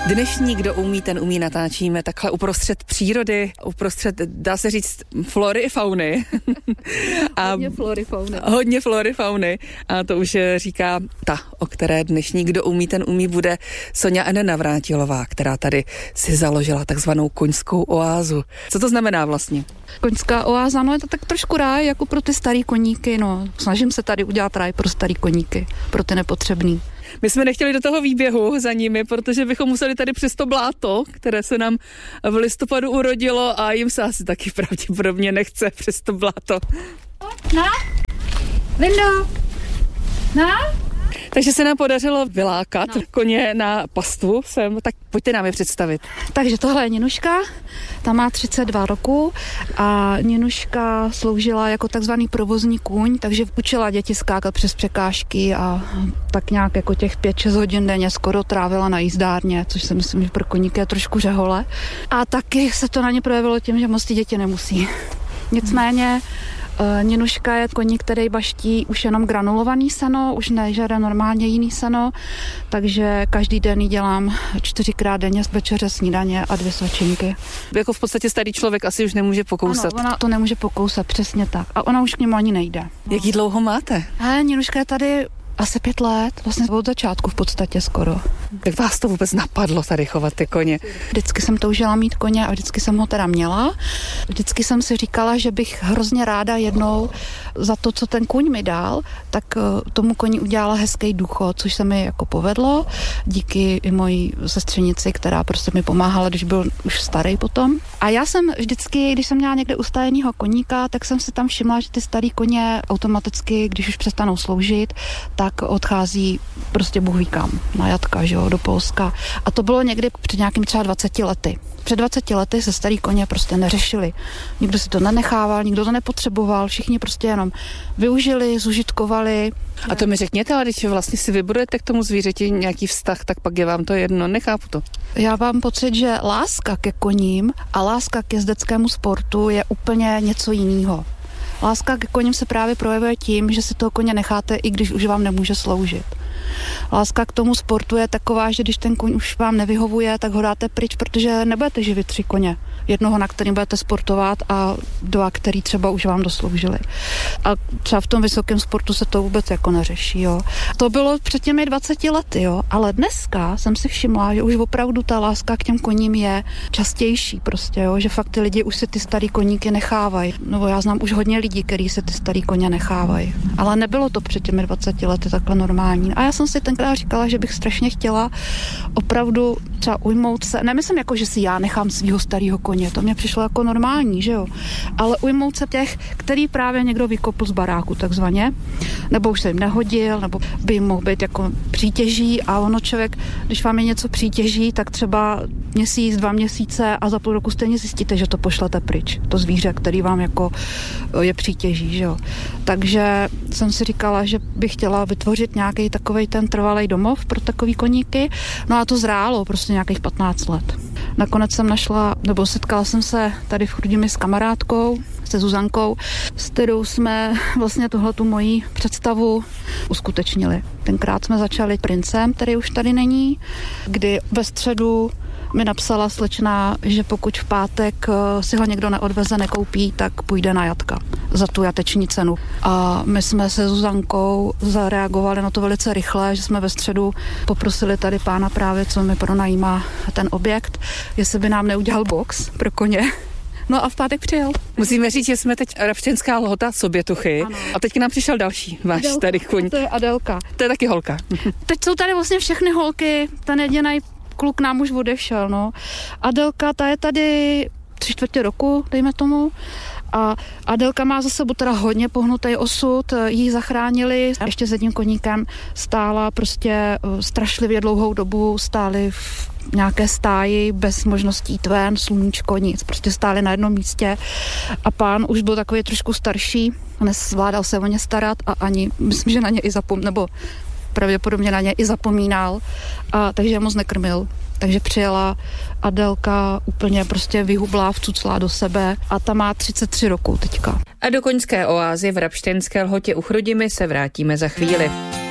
Dnešní Kdo umí, ten umí natáčíme takhle uprostřed přírody, uprostřed, dá se říct, flory i fauny. Hodně flory, fauny. A to už říká ta, o které dnešní Kdo umí, ten umí bude Soňa N. Navrátilová, která tady si založila takzvanou koňskou oázu. Co to znamená vlastně? Koňská oáza, no je to tak trošku ráj jako pro ty starý koníky, no. Snažím se tady udělat ráj pro starý koníky, pro ty nepotřebný. My jsme nechtěli do toho výběhu za nimi, protože bychom museli tady přes to bláto, které se nám v listopadu urodilo a jim se asi taky pravděpodobně nechce přes to bláto. Na? Lindo? Na? Takže se nám podařilo vylákat koně na pastvu sem, tak pojďte nám je představit. Takže tohle je Ninuška, ta má 32 roku a Ninuška sloužila jako takzvaný provozní kůň, takže učila děti skákat přes překážky a tak nějak jako těch 5-6 hodin denně skoro trávila na jízdárně, což si myslím, že pro koníky je trošku řehole. A taky se to na ně projevilo tím, že moc ty děti nemusí. Nicméně Ninuška je koník, který baští už jenom granulovaný seno, už nežere normálně jiný seno, takže každý den jí dělám 4krát denně večeře, snídaně a 2 svačinky. Jako v podstatě starý člověk asi už nemůže pokousat. Ano, ona to nemůže pokousat, přesně tak. A ona už k němu ani nejde. Jak jí dlouho máte? Ninuška je tady asi 5 let, vlastně od začátku v podstatě skoro. Jak vás to vůbec napadlo tady chovat ty koně? Vždycky jsem toužila mít koně a vždycky jsem ho teda měla. Vždycky jsem si říkala, že bych hrozně ráda jednou za to, co ten kůň mi dal, tak tomu koni udělala hezký důchod, což se mi jako povedlo. Díky i mojí sestřenici, která prostě mi pomáhala, když byl už starý potom. A já jsem vždycky, když jsem měla někde ustajenýho koníka, tak jsem si tam všimla, že ty starý koně automaticky, když už přestanou sloužit, tak odchází prostě Bůh ví kam, na jatka, že jo, do Polska. A to bylo někdy před nějakým třeba 20 lety. Před 20 lety se starý koně prostě neřešili. Nikdo si to nenechával, nikdo to nepotřeboval, všichni prostě jenom využili, zužitkovali. A to mi řekněte, ale když vlastně si vybudujete k tomu zvířeti nějaký vztah, tak pak je vám to jedno, nechápu to. Já mám pocit, že láska ke koním a láska ke jezdeckému sportu je úplně něco jiného. Láska ke koním se právě projevuje tím, že si toho koně necháte, i když už vám nemůže sloužit. Láska k tomu sportu je taková, že když ten kůň už vám nevyhovuje, tak ho dáte pryč, protože nebudete živit 3 koně. Jednoho, na kterým budete sportovat a 2, který třeba už vám dosloužili. A třeba v tom vysokém sportu se to vůbec jako neřeší, jo. To bylo před těmi 20 lety, jo. Ale dneska jsem si všimla, že už opravdu ta láska k těm koním je častější prostě, jo. Že fakt ty lidi už si ty starý koníky nechávají. No já znám už hodně lidí, kteří se ty starý koně nechávají. Ale nebylo to před těmi 20 lety takhle normální. A já jsem si tenkrát říkala, že bych strašně chtěla opravdu třeba ujmout se, nemyslím jako, že si já nechám svýho starého koně, to mě přišlo jako normální, že jo, ale ujmout se těch, který právě někdo vykopl z baráku takzvaně, nebo už se jim nehodil, nebo by jim mohl být jako přítěží a ono člověk, když vám je něco přítěží, tak třeba měsíc, 2 měsíce a za půl roku stejně zjistíte, že to pošlete pryč, to zvíře, který vám jako je přítěží, že jo. Takže jsem si říkala, že bych chtěla vytvořit nějaký takovej ten trvalý domov pro takový koníky, no a to zrálo prostě nějakých 15 let. Nakonec jsem našla, nebo setkala jsem se tady v Chrudimi s kamarádkou, se Zuzankou, s kterou jsme vlastně tuhletu moji představu uskutečnili. Tenkrát jsme začali Princem, který už tady není, kdy ve středu mi napsala slečna, že pokud v pátek si ho někdo neodveze, nekoupí, tak půjde na jatka za tu jateční cenu. A my jsme se Zuzankou zareagovali na to velice rychle, že jsme ve středu poprosili tady pána právě, co mi pronajímá ten objekt, jestli by nám neudělal box pro koně. No a v pátek přijel. Musíme říct, že jsme teď Rabštěnská Lhota, Sobětuchy. Ano. A teď nám přišel další váš starý kuň. To je Adelka. To je taky holka. Teď jsou tady vlastně všechny holky, ten jedinej kluk nám už odešel, no. Adelka, ta je tady 3/4 roku, dejme tomu. A Adelka má za sebou teda hodně pohnutý osud, jí zachránili. Ještě s jedním koníkem stála prostě strašlivě dlouhou dobu, stáli v nějaké stáji bez možností jít ven, sluníčko, nic. Prostě stáli na jednom místě a pán už byl takový trošku starší, nezvládal se o ně starat a ani, myslím, že na ně i nebo pravděpodobně na ně i zapomínal, a takže je moc nekrmil. Takže přijela Adelka úplně prostě vyhublá, vcuclá do sebe a ta má 33 roků teďka. A do koňské oázy v Rabštěnské Lhotě u Chrudimi se vrátíme za chvíli.